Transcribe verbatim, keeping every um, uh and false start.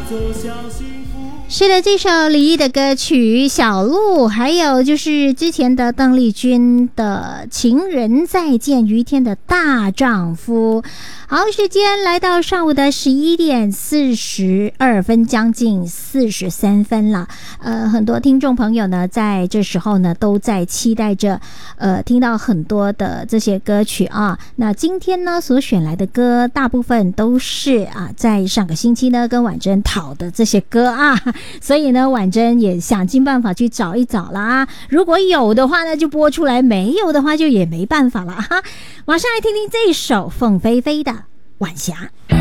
是的，这首李煜的歌曲《小鹿》，还有就是之前的邓丽君的《情人再见于天的大丈夫》。好，时间来到上午的十一点四十二分，将近四十三分了。呃，很多听众朋友呢，在这时候呢，都在期待着，呃，听到很多的这些歌曲啊。那今天呢，所选来的歌，大部分都是啊，在上个星期呢，跟婉珍讨的这些歌啊，所以呢，婉珍也想尽办法去找一找啦。如果有的话呢，就播出来；没有的话，就也没办法了哈。马上来听听这首凤飞飞的《晚霞》。